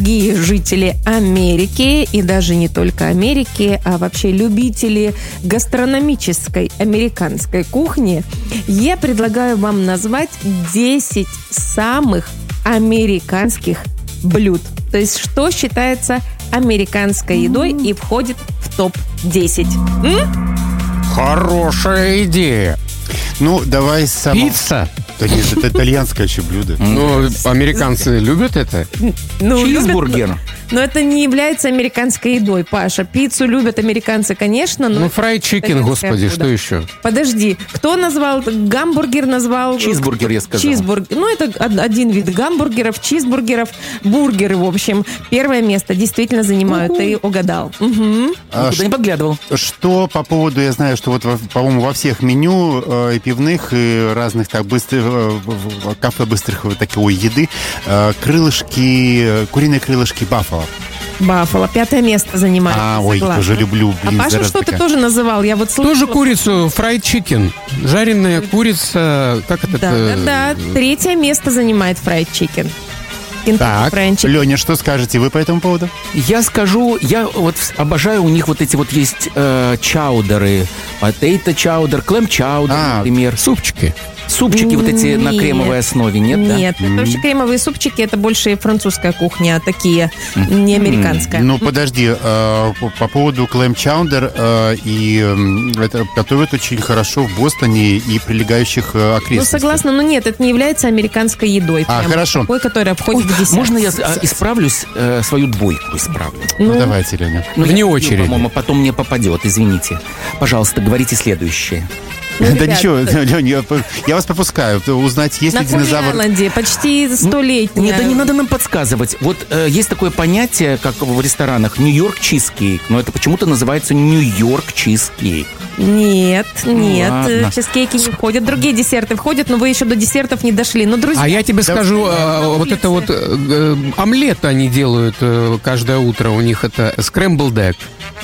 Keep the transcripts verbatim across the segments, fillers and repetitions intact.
Дорогие жители Америки, и даже не только Америки, а вообще любители гастрономической американской кухни, я предлагаю вам назвать десять самых американских блюд. То есть, что считается американской едой и входит в топ десять. М? Хорошая идея. Ну, давай с самого... Пицца? Да нет, это итальянское еще блюдо. Ну, американцы любят это? Ну, Чизбургер. любят, но это не является американской едой, Паша. Пиццу любят американцы, конечно, но... Ну, фрайд чикен, господи, блюдо. что еще? Подожди, кто назвал? Гамбургер назвал... Чизбургер, я сказал. Чизбургер. Ну, это один вид гамбургеров, чизбургеров, бургеры, в общем. Первое место действительно занимают. Ты угадал. Угу. А Никуда не подглядывал. Что по поводу, я знаю, что вот, по-моему, во всех меню э, и пивных, и разных так быстрых, э, кафе быстрых вот такой еды, э, крылышки, э, куриные крылышки баффало. Баффало. Пятое место занимает. А, ой, Согласна. тоже люблю. Блин, а Паша, зараза что ты такая. тоже называл? Я вот слышала. Тоже курицу, фрайд чикен. Жареная курица, как это? Да, да, да. Третье место занимает фрайд чикен. Так, Леня, что скажете вы по этому поводу? Я скажу, я вот обожаю, у них вот эти вот есть э, чаудеры. Потейто чаудер, клэм чаудер, А, например. Супчики. Супчики вот эти на Нет. кремовой основе, нет, да? Нет, потому что кремовые супчики это больше французская кухня, а такие не американская. Ну, подожди, э, по, по поводу клэм чаудер, э, и э, это готовят очень хорошо в Бостоне и прилегающих э, Ну, окрестностях. согласна, но нет, это не является американской едой. А, Прям хорошо. Такой, которая входит Ой, в десятку. можно я э, исправлюсь, э, свою двойку исправлю? Ну, давайте, Леня. Ну, Вне я, очереди. По-моему, потом мне попадет, извините. Пожалуйста, говорите следующее. Ну, Да ребят, ничего, Лень, я, я вас пропускаю. Узнать, есть на ли динозавр... Кони-Айленде почти столетняя. Нет, да не надо нам подсказывать. Вот э, есть такое понятие, как в ресторанах, Нью-Йорк чизкейк, но это почему-то называется Нью-Йорк чизкейк. Нет, нет, ладно. э, чизкейки не входят. Другие десерты входят, но вы еще до десертов не дошли. Ну, друзья, А я тебе скажу, э, вот это вот э, э, омлет они делают э, каждое утро. У них это scrambled egg.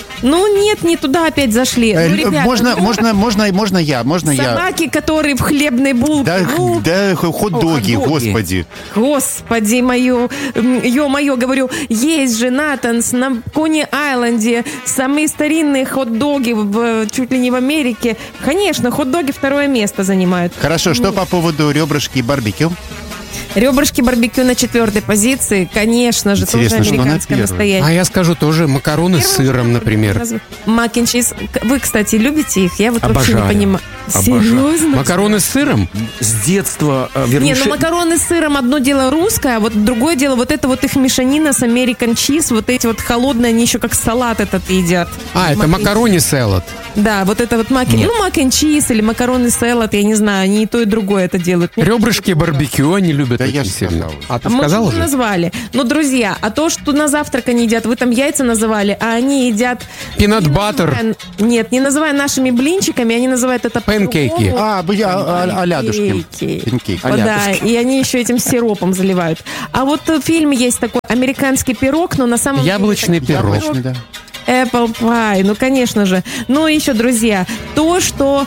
ну нет, не туда опять зашли. Э, Ну, ребята, можно, ну, можно, можно, можно я, можно я. собаки, которые в хлебной булке. Да, ну, да, хот-доги, хот-доги. господи. Господи мою, ё-моё, говорю, есть же, Натанс, на Кони-Айленде самые старинные хот-доги в, чуть ли не в Америке. Конечно, хот-доги второе место занимают. Хорошо, что по поводу ребрышки и барбекю? Ребрышки барбекю на четвертой позиции, конечно же, Интересно, тоже что на американское первой? настоящее. А я скажу тоже макароны с сыром, например. Мак н чиз. Вы, кстати, любите их? Я вот вообще Обожаю. не понимаю. Обожаю. Серьезно? Макароны с сыром? С детства, э, Не, вернее, ну макароны с сыром одно дело русское, а вот другое дело вот это вот их мешанина с American cheese, вот эти вот холодные, они еще как салат этот едят. А, это Мак н- макарони салат. Да, вот это вот маки, ну мак н чиз или макароны салат, я не знаю, они и то, и другое это делают. Ребрышки барбекю они любят Да я очень же сильно. сказал. А ты А мы сказал уже уже? назвали. Но, друзья, а то, что на завтрак они едят, вы там яйца называли, а они едят... Peanut не butter. называя- Нет, не называя нашими блинчиками, они называют это Панкейки. по-другому. А, бы я, а, алядушки. Панкейки. Панкейки. О, да, и они еще этим сиропом заливают. А вот в фильме есть такой американский пирог, но на самом Яблочный деле... пирог. Яблочный, да. Apple pie, ну, конечно же. Ну, еще, друзья, то, что,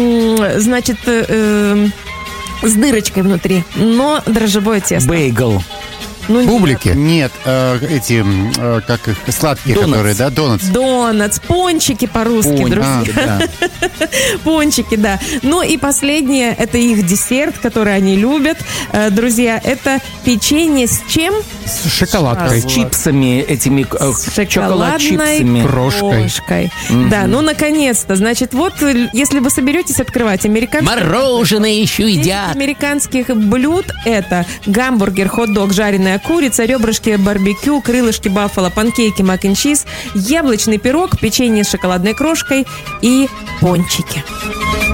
м, значит, э, э, с дырочкой внутри, но дрожжевое тесто. бейгл. Ну, нет. Бублики. Нет, э, эти, м, э, как их, сладкие, Донатс. которые, да, донатс. Донатс, пончики по-русски, Пончики, друзья. да. Пончики, да. Ну и последнее, это их десерт, который они любят. Э, Друзья, это печенье с чем? С шоколадкой. С чипсами, этими э, С чоколад-чипсами. шоколадной Крошкой. крошкой. Да, ну наконец-то. Значит, вот э, если вы соберетесь открывать американские... Мороженое еще десять едят. американских блюд это гамбургер, хот-дог, жареная курица, ребрышки барбекю, крылышки баффало, панкейки, мак н чиз, яблочный пирог, печенье с шоколадной крошкой и пончики.